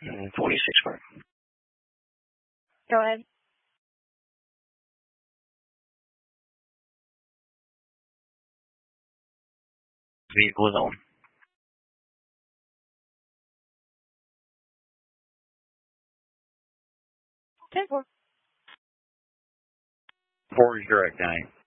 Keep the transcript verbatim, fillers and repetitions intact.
Mm, forty-six Park. Go ahead. Vehicle is on. ten four. Four is direct, nine.